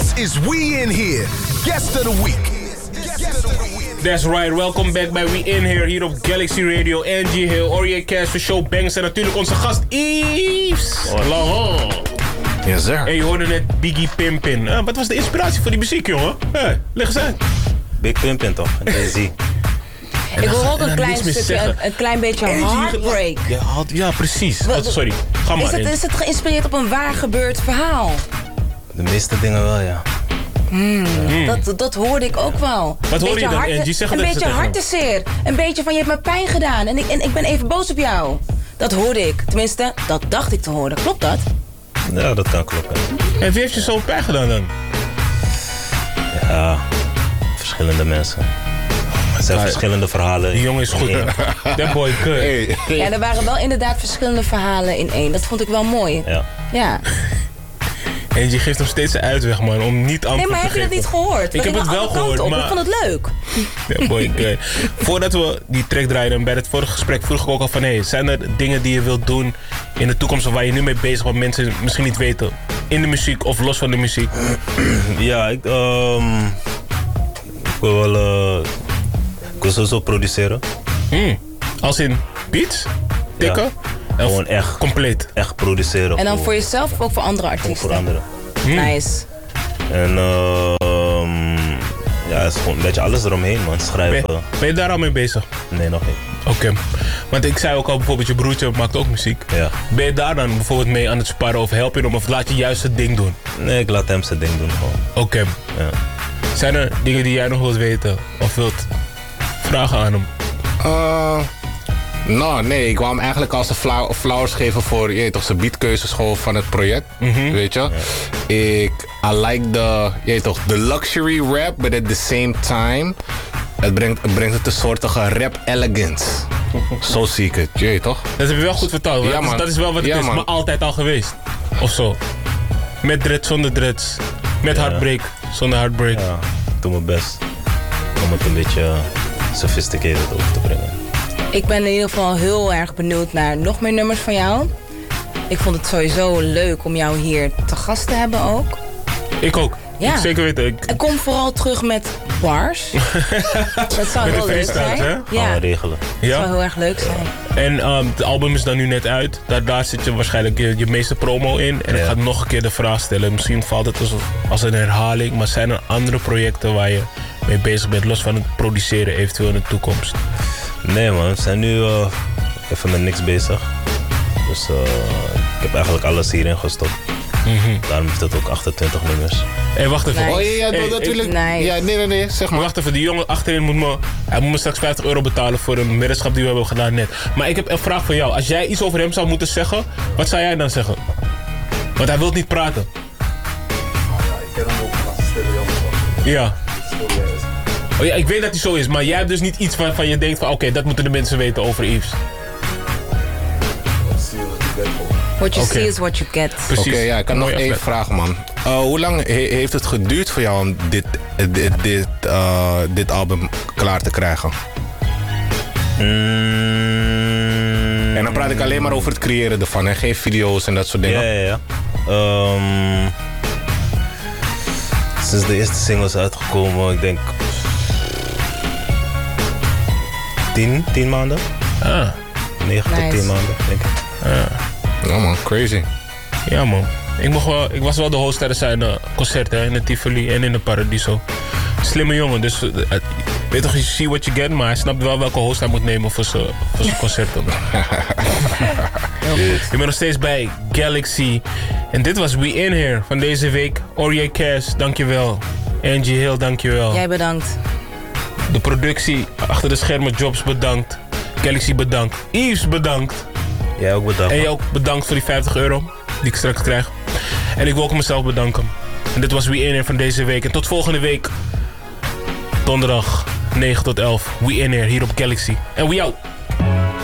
is We In Here, Guest of the Week. That's right, welcome back bij We In Here hier op Galaxy Radio. Angie Hill, Aurier Cash, voor Show Banks en natuurlijk onze gast Yves Laurent. Yes, sir. En je hoorde net Biggie Pimpin. Wat was de inspiratie voor die muziek, jongen? Leg eens uit. Big Pimpin toch? Jay-Z. Ik wil ook een klein beetje heartbreak. Ja, precies. Sorry, ga maar. Is het geïnspireerd op een waar gebeurd verhaal? De meeste dingen wel, ja. Dat hoorde ik ook wel. Wat hoorde je dan, Angie? Zeg een beetje hartzeer. Een beetje van, je hebt me pijn gedaan en ik ben even boos op jou. Dat hoorde ik. Tenminste, dat dacht ik te horen. Klopt dat? Ja, dat kan kloppen. En wie heeft je zo pijn gedaan dan? Ja, verschillende mensen. Er zijn verschillende verhalen. Die jongen is goed, hè? That boy good. Hey. Ja, er waren wel inderdaad verschillende verhalen in één. Dat vond ik wel mooi. Ja. En je geeft hem steeds een uitweg, man, om niet antwoord te geven. Nee, maar heb je dat niet gehoord? Ik heb het wel gehoord, maar... Ik vond het leuk. Ja, boy, okay. Voordat we die track draaiden, bij het vorige gesprek vroeg ik ook al van... Hey, zijn er dingen die je wilt doen in de toekomst of waar je nu mee bezig bent, wat mensen misschien niet weten? In de muziek of los van de muziek? Ja, ik wil wel... ik wil sowieso produceren. Als in beats? Tikken? Ja. Gewoon echt. Compleet? Echt produceren. En dan voor jezelf of ook voor andere artiesten? Ook voor anderen. Nice. En ja, het is gewoon een beetje alles eromheen, man. Schrijven. Ben je daar al mee bezig? Nee, nog niet. Oké. Want ik zei ook al, bijvoorbeeld je broertje maakt ook muziek. Ja. Ben je daar dan bijvoorbeeld mee aan het sparren of help je hem of laat je juist het ding doen? Nee, ik laat hem zijn ding doen gewoon. Oké. Ja. Zijn er dingen die jij nog wilt weten of wilt vragen aan hem? Nee, ik wou hem eigenlijk als een flowers geven voor zijn beatkeuzes gewoon van het project. Weet je? Ja. I like the luxury rap, but at the same time, het brengt het een soortige rap elegance. Zo zie ik het, je weet toch? Dat heb je wel goed verteld, ja, dat is wel wat het is, maar altijd al geweest. Of zo. Met dreads, zonder dreads. Met heartbreak, zonder heartbreak. Ja, ik doe mijn best om het een beetje sophisticated over te brengen. Ik ben in ieder geval heel erg benieuwd naar nog meer nummers van jou. Ik vond het sowieso leuk om jou hier te gast te hebben ook. Ik ook. Ja. Ik zeker weten. En kom vooral terug met bars. Dat zou heel leuk zijn. Hè? Ja. Regelen. Dat zou heel erg leuk zijn. En het album is dan nu net uit. Daar zit je waarschijnlijk je meeste promo in. En ik ga nog een keer de vraag stellen. Misschien valt het als een herhaling. Maar zijn er andere projecten waar je mee bezig bent? Los van het produceren eventueel in de toekomst? Nee man, we zijn nu even met niks bezig. Dus ik heb eigenlijk alles hierin gestopt. Daarom heeft het ook 28 nummers. Hé, wacht even. Nice. Oh ja, natuurlijk. Nice. Ja, nee, zeg maar. Wacht even, die jongen achterin moet me straks €50 betalen voor een middenschap die we hebben gedaan net. Maar ik heb een vraag voor jou. Als jij iets over hem zou moeten zeggen, wat zou jij dan zeggen? Want hij wil niet praten. Ik ken hem ook als stille jongen. Ja. Oh ja, ik weet dat hij zo is, maar jij hebt dus niet iets waarvan je denkt van oké, dat moeten de mensen weten over Yves. What you see is what you get. Oké, ja, ik kan nog één vraag, man. Hoe lang heeft het geduurd voor jou om dit album klaar te krijgen? En dan praat ik alleen maar over het creëren ervan, hè? Geen video's en dat soort dingen. Ja. Sinds de eerste single is uitgekomen, ik denk 10 maanden. 9 tot 10 maanden, denk ik. Ja man, crazy. Ja man, ik was wel de host tijdens zijn concerten in de Tivoli en in de Paradiso. Slimme jongen, dus weet toch, you see what you get, maar hij snapt wel welke host hij moet nemen voor zijn concerten. Ik ben nog steeds bij Galaxy. En dit was We In Here van deze week. Aurier Cash, dankjewel. Angie Hill, dankjewel. Jij bedankt. De productie achter de schermen, Jobs bedankt. Galaxy bedankt. Yves bedankt. Jij ook bedankt. En jij ook bedankt voor die €50 die ik straks krijg. En ik wil ook mezelf bedanken. En dit was We In Here van deze week. En tot volgende week. Donderdag 9 tot 11. We In Here hier op Galaxy. En we out.